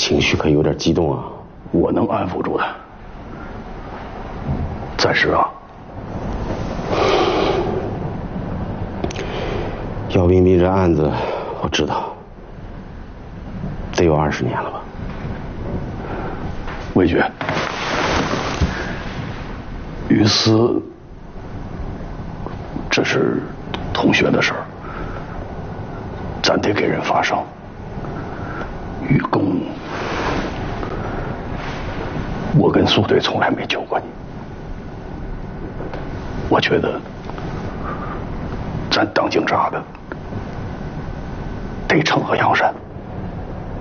情绪可有点激动啊。 我能安抚住他。暂时啊。 姚冰冰这案子我知道，得有20年了吧？ 魏局，于私，这是同学的事儿，咱得给人发声。于公，我跟苏队从来没救过你，我觉得咱当警察的得惩恶扬善。